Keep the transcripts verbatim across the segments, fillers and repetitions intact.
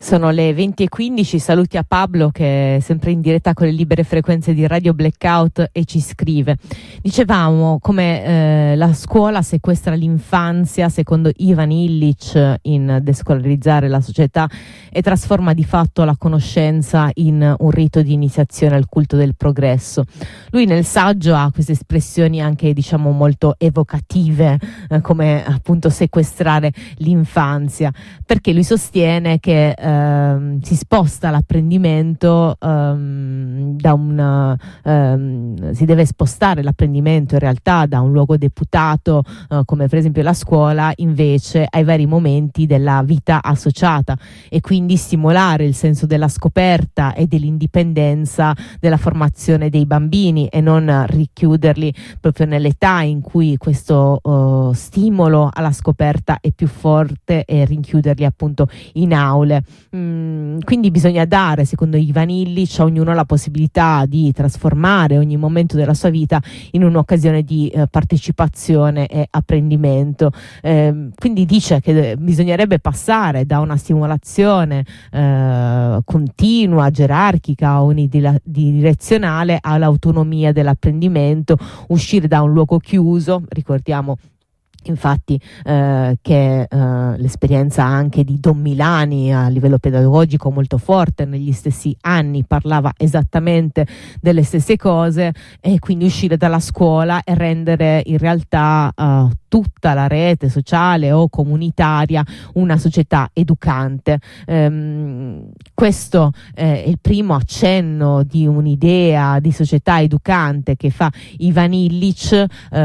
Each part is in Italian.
Sono le venti e quindici, saluti a Pablo che è sempre in diretta con le libere frequenze di Radio Blackout e ci scrive. Dicevamo come eh, la scuola sequestra l'infanzia secondo Ivan Illich in Descolarizzare la società e trasforma di fatto la conoscenza in un rito di iniziazione al culto del progresso. Lui nel saggio ha queste espressioni anche diciamo molto evocative eh, come appunto sequestrare l'infanzia, perché lui sostiene che Ehm, si sposta l'apprendimento ehm, da un ehm, si deve spostare l'apprendimento in realtà da un luogo deputato eh, come per esempio la scuola invece ai vari momenti della vita associata e quindi stimolare il senso della scoperta e dell'indipendenza della formazione dei bambini e non richiuderli proprio nell'età in cui questo uh, stimolo alla scoperta è più forte e rinchiuderli appunto in aule. Mm, quindi bisogna dare, secondo Ivan Illich, a ognuno la possibilità di trasformare ogni momento della sua vita in un'occasione di eh, partecipazione e apprendimento. Eh, quindi dice che bisognerebbe passare da una stimolazione eh, continua, gerarchica, unidirezionale all'autonomia dell'apprendimento, uscire da un luogo chiuso. Ricordiamo infatti eh, che eh, l'esperienza anche di Don Milani a livello pedagogico molto forte negli stessi anni parlava esattamente delle stesse cose, e quindi uscire dalla scuola e rendere in realtà eh, tutta la rete sociale o comunitaria una società educante. Ehm, questo è il primo accenno di un'idea di società educante che fa Ivan Illich.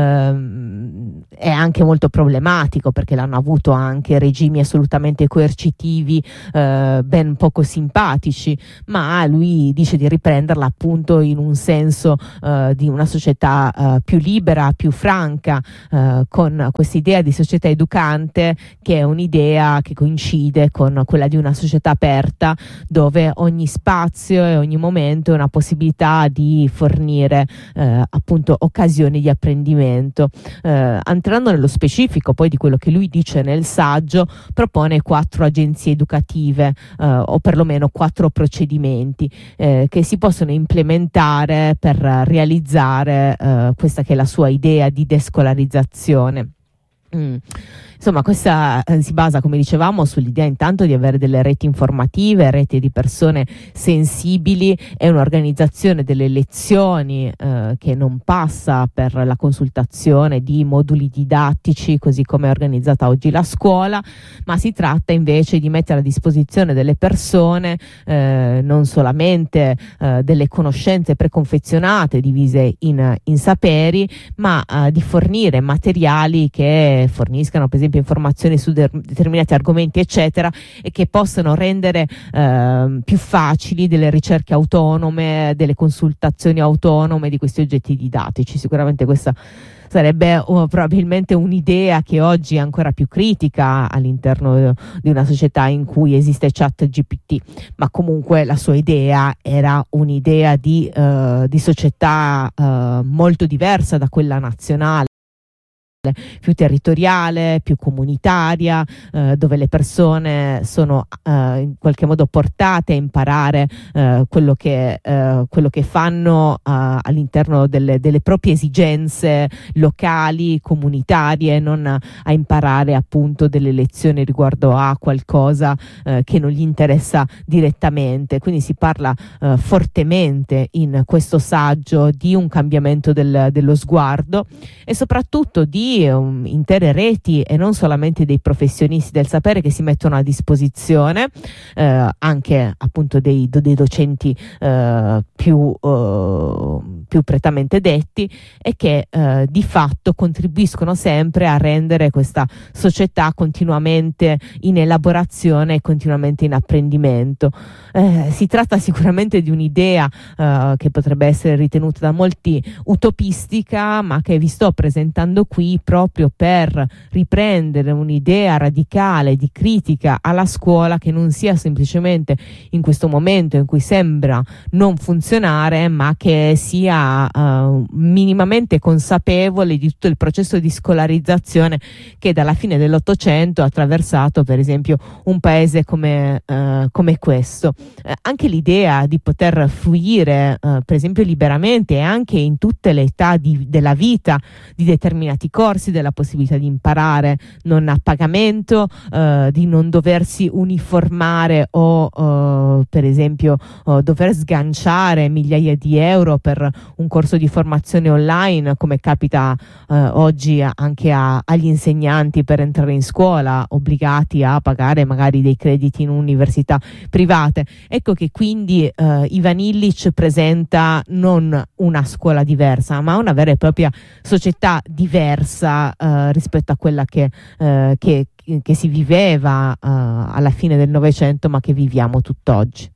Ehm, è anche molto problematico perché l'hanno avuto anche regimi assolutamente coercitivi, eh, ben poco simpatici, ma lui dice di riprenderla appunto in un senso eh, di una società eh, più libera, più franca, eh, con questa idea di società educante che è un'idea che coincide con quella di una società aperta dove ogni spazio e ogni momento è una possibilità di fornire eh, appunto occasioni di apprendimento. Eh, entrando nello specifico poi di quello che lui dice nel saggio, propone quattro agenzie educative eh, o perlomeno quattro procedimenti eh, che si possono implementare per realizzare eh, questa che è la sua idea di descolarizzazione. Mm. Insomma, questa eh, si basa, come dicevamo, sull'idea intanto di avere delle reti informative, reti di persone sensibili e un'organizzazione delle lezioni eh, che non passa per la consultazione di moduli didattici così come è organizzata oggi la scuola, ma si tratta invece di mettere a disposizione delle persone eh, non solamente eh, delle conoscenze preconfezionate divise in, in saperi, ma eh, di fornire materiali che forniscano per esempio informazioni su de- determinati argomenti eccetera, e che possono rendere eh, più facili delle ricerche autonome, delle consultazioni autonome di questi oggetti didattici. Sicuramente questa sarebbe uh, probabilmente un'idea che oggi è ancora più critica all'interno di una società in cui esiste ChatGPT, ma comunque la sua idea era un'idea di, uh, di società uh, molto diversa da quella nazionale, più territoriale, più comunitaria, eh, dove le persone sono eh, in qualche modo portate a imparare eh, quello, che, eh, quello che fanno eh, all'interno delle, delle proprie esigenze locali, comunitarie, non a imparare appunto delle lezioni riguardo a qualcosa eh, che non gli interessa direttamente. Quindi si parla eh, fortemente in questo saggio di un cambiamento del, dello sguardo e soprattutto di Um, intere reti e non solamente dei professionisti del sapere che si mettono a disposizione, eh, anche appunto dei, dei docenti eh, più, uh, più prettamente detti, e che eh, di fatto contribuiscono sempre a rendere questa società continuamente in elaborazione e continuamente in apprendimento. Eh, si tratta sicuramente di un'idea eh, che potrebbe essere ritenuta da molti utopistica, ma che vi sto presentando qui proprio per riprendere un'idea radicale di critica alla scuola che non sia semplicemente in questo momento in cui sembra non funzionare, ma che sia sia uh, minimamente consapevole di tutto il processo di scolarizzazione che dalla fine dell'Ottocento ha attraversato per esempio un paese come, uh, come questo. Uh, anche l'idea di poter fruire uh, per esempio liberamente e anche in tutte le età di, della vita di determinati corsi, della possibilità di imparare non a pagamento, uh, di non doversi uniformare o uh, per esempio uh, dover sganciare migliaia di euro per un corso di formazione online, come capita uh, oggi anche a, agli insegnanti per entrare in scuola, obbligati a pagare magari dei crediti in università private. Ecco che quindi uh, Ivan Illich presenta non una scuola diversa, ma una vera e propria società diversa uh, rispetto a quella che, uh, che, che si viveva uh, alla fine del Novecento, ma che viviamo tutt'oggi.